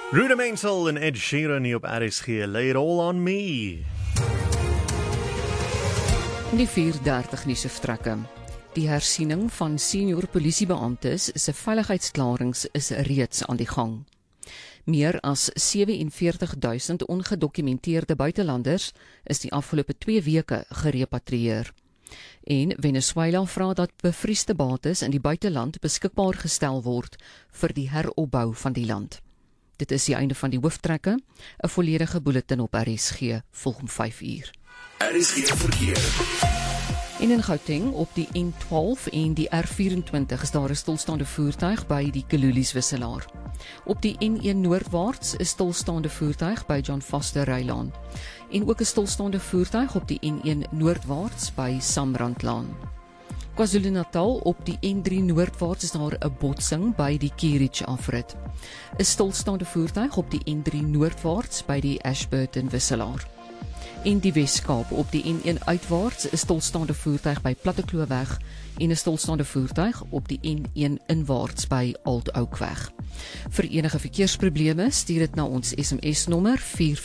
Rudimental en Ed Sheeran hier op RSG, Lay It All On Me. Die 4:30 nuusvertrekke. Die hersiening van senior polisiebeamptes se veiligheidsklarings is reeds aan die gang. Meer as 47,000 ongedokumenteerde buitelanders is die afgelope 2 weke gerepatrieer. En Venezuela vra dat bevriesde bates in die buiteland beskikbaar gestel word vir die heropbou van die land. Dit is die einde van die hooftrekke. 'n volledige bulletin op RSG volg om 5:00. RSG verkeer. En in Gauteng op die N12 en die R24 is daar 'n stilstaande voertuig by die Kelulies wisselaar. Op die N1 noordwaarts is stilstaande voertuig by John Foster Rylaan. En ook 'n stilstaande voertuig op die N1 noordwaarts by Samrandlaan. KwaZulu-Natal op die N3 noordwaarts is daar 'n botsing by die Kierich afrit. 'n stilstaande voertuig op die N3 noordwaarts by die Ashburton wisselaar. In die Weskaap op die N1 uitwaarts is stilstaande voertuig by Platteklooweg en 'n stilstaande voertuig op die N1 inwaarts by Old Oukweg. Vir enige verkeersprobleme stuur dit na ons SMS nommer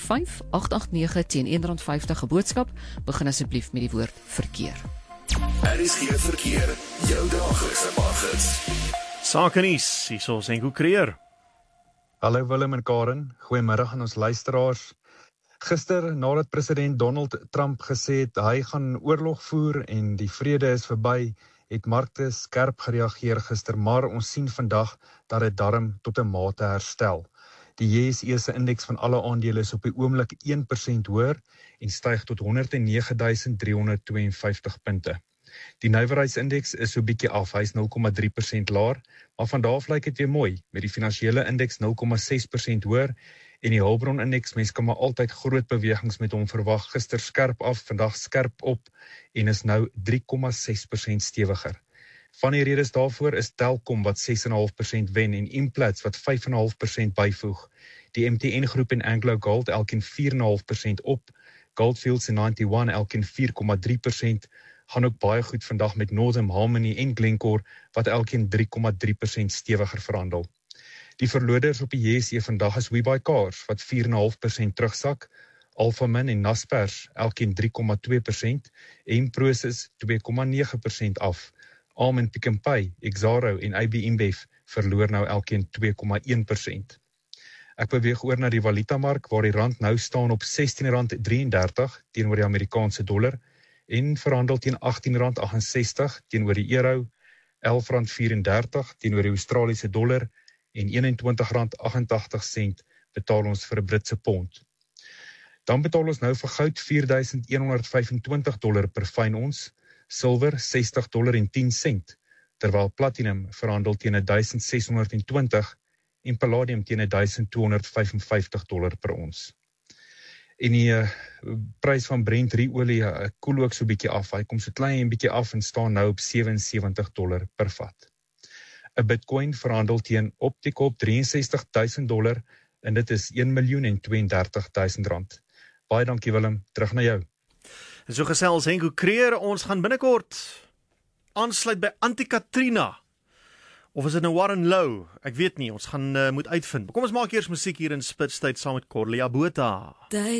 45889 teen R1.50 boodskap. Begin asseblief met die woord verkeer. RSG verkeer, jou daglikse paggids. Sake nuus, hier is Henko Creer. Hallo Willem en Karen, goeiemiddag aan ons luisteraars. Gister, nadat president Donald Trump gesê het hy gaan oorlog voer en die vrede is verby, het markte skerp gereageer gister, maar ons sien vandag dat dit darm tot 'n mate herstel. Die JSE se indeks van alle aandele is op die oomblik 1% hoër en styg tot 109.352 punte. Die nywerheidsindeks is so bietjie af, hy is 0,3% laer, maar van daar af lyk dit weer mooi, met die finansiële indeks 0,6% hoër en die hulpbronindeks, mens kan maar altyd groot bewegings met hom verwag, gister skerp af, vandag skerp op en is nou 3,6% stewiger. Van die redes daarvoor is Telkom wat 6,5% wen en Implats wat 5,5% byvoeg. Die MTN groep en Anglo Gold elkeen 4,5% op, Goldfields en 91 elkeen 4,3%, gaan ook baie goed vandag met Northam, Harmony en Glencore wat elkeen 3,3% stewiger verhandel. Die verloders op die JSE vandag is WeBuyCars wat 4,5% terugsak, Alphamin en Naspers elkeen 3,2% en Prosus 2,9% af. ARM en Pick n Pay, Exxaro en AB InBev verloor nou elkeen 2,1%. Ek beweeg oor na die valutamark waar die rand nou staan op R16.33 teenoor die Amerikaanse dollar en verhandel teen R18.68 teenoor die euro, R11.34 teenoor die Australiese dollar en R21.88 betaal ons vir 'n Britse pond. Dan betaal ons nou vir goud $4,125 per fyn ons, silwer $60.10, terwyl platinum verhandel teen $1,620 en palladium teen $1,255 per ons. En die prys van Brent olie koel ook so bietjie af. Hy kom so klein bietjie af en staan nou op $77 per vat. 'n Bitcoin verhandel teen op die kop $63,000 en dit is R1,032,000. Baie dankie Willem, terug na jou. En so gesels Henko Creer, ons gaan binnekort aansluit by Anti-Katrina. Of is dit nou Warren Low? Ek weet nie, ons gaan moet uitvind. Kom ons maak eers musiek hier in Spitstyd saam met Corlia Botha.